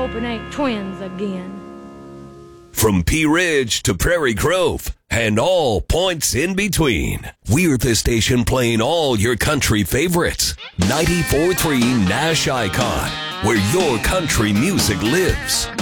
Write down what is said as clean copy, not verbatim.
hope it ain't twins again. From Pea Ridge to Prairie Grove and all points in between, we're the station playing all your country favorites. 94.3 Nash Icon, where your country music lives.